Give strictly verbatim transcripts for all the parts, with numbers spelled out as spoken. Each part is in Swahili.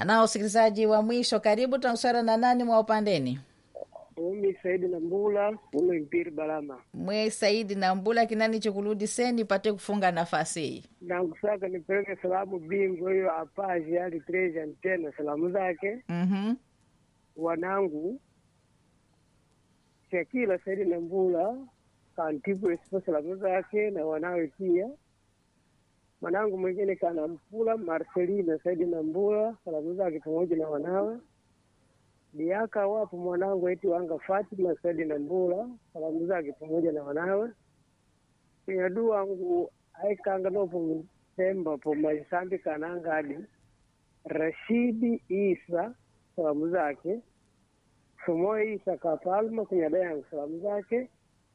Na usikilizaji wa mwisho, karibu tunaswara na nani mwa upandeni? Umi Saidi na Mbula, ume mpiri balama. Mwe Saidi na Mbula kinani chukuludi seni pate kufunga nafasi hii. Na kusaka nipeleke salamu bingu hiyo apaji hali treja tena salamu zake. Mhm. Wanangu Shakila Saidi na Mbula kantibu esipo salamu zake na wanawe pia. Mwanangu mwingine kana Mbula Marcelina Saidi na Mbula salamu zake pamoja na wanawe. Diaka wapo mwanangu eti wanga Fatima Saidi na Mbula salamu zake pamoja na wanawe. Kinyadu wangu aikanga nopo mtemba po maisambi kananga hadi Rashidi Isa salamu zake. Sumoe Isa Kapalma kunyada yangu salamu zake.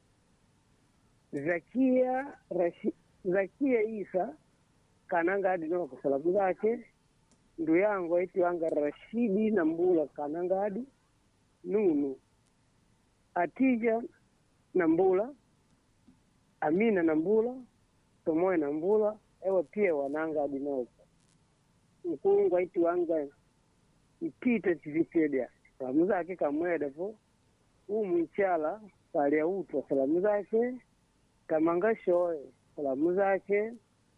Zakia Rashid Zakia Isa kananga hadi nopo salamu zake. Ndu yangu eti wanga Rashidi na Mbula kananga hadi Nunu Atija na Mbula Amina na Mbula Tomoe na Mbula ewa pia wananga hadi nopo mkungu eti wanga ipita tivitedia salamu zake kamweda po umu ichala pali ya utu salamu zake Kamanga Shoe salamu zake.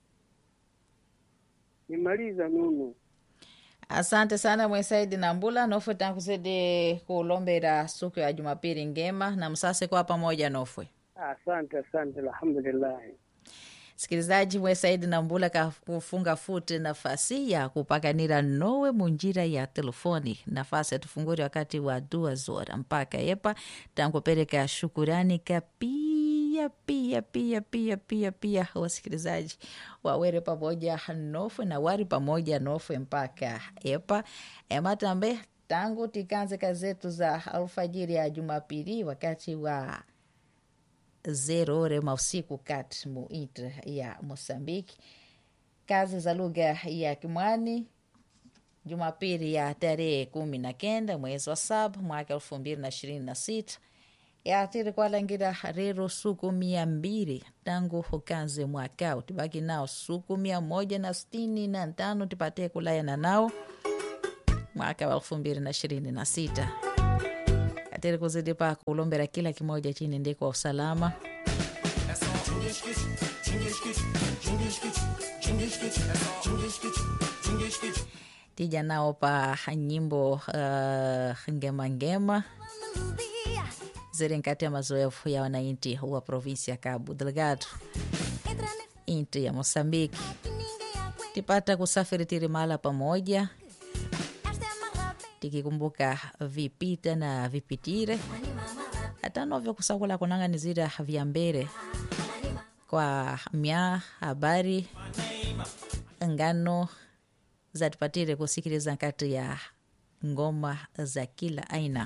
Nimaliza Nunu. Asante sana mwe Saidi na Mbula nofwe tankusede kulombera suku ya Jumapili ngema na msase kwa pamoja nofwe. Asante asante alhamdulillah. Sikilizaji, mwe Saidi na Mbula kakufunga futi nafasi ya kupakanira nowe munjira ya telefoni. Nafasi ya tufunguri wakati wa dua zora mpaka yepa tankupereka shukurani kapia pia pia pia pia pia wasikilizaji wawere pamoja nofwe na wari pamoja nofwe mpaka yepa ema tambe tangu tikanze kazetu za alfajiri ya Jumapili wakati wa zero ore mausiku kati muinter ya Mosambiki. Kazi za lugha ya Kimwani Jumapili ya tarehe kumi na kenda mwezi wa saba mwaka elfu mbili na ishirini na sita ya atiri kwa langira rero suku mia mbili tangu hukanze mwaka utibaki nao suku mia moja na sitini na tano tipate kulaya na nao mwaka wa elfu mbili na ishirini na sita. Atiri kuzidi pa kulombera kila kimoja chini ndiko wa usalama. Tija nao pa nyimbo uh, ngema ngema zirenkati ya mazoefu ya wanainti wa provinsi ya Cabo Delgado inti ya Mosambiki. Tipata kusafiri tirimala pamoja tikikumbuka vipita na vipitire hata novyo kusakula kunanga nizira vya mbere kwa mia habari ngano za tupatire kusikiliza kati ya ngoma za kila aina.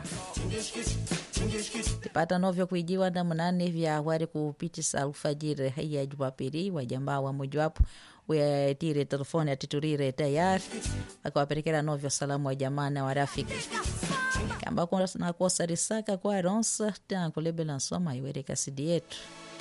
Tipata novyo kuijiwa na munane vya wari kupitisa alfajiri ya Jumapili wa jamaa wa mojawapo uyatire telefoni atiturire tayari akawaperekera novyo salamu wa jamaa na warafiki kamba kuna nakosa risaka kwa ronsa tankulebela nsoma iwere kasidi yetu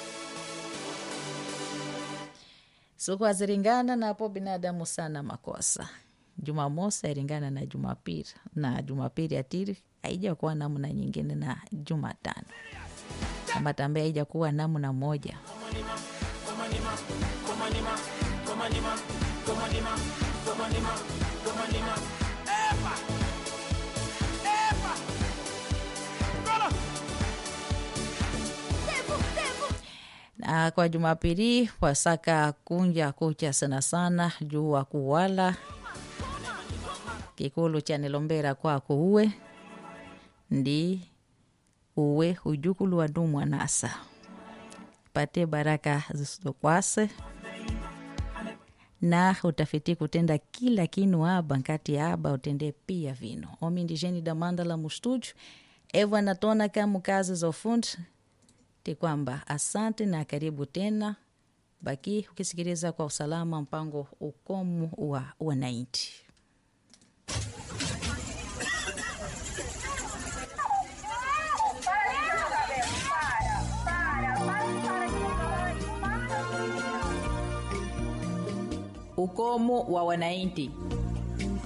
suku aziringana na hapo binadamu sana makosa. Jumamosi iringana na Jumapili na Jumapili atiri haija kuwa namna nyingine na Jumatano kama tambe haija kuwa namna moja. Na kwa Jumapili wasaka kunja kucha sana sana jua kuwala kikulu cha nilombera kwa kuwe ndi uwe ujukulu wa dumwa nasa pate baraka zisizokwase na utafiti kutenda kila kinu aba nkati aba utende pia vino. Omi indigeni da Mandala mustudio Ewa natona kamu kazi za ufundi ti kwamba asante na karibu tena. Baki ukisikiliza kwa usalama mpango ukomu wa wananchi. Ukomu wa wananchi.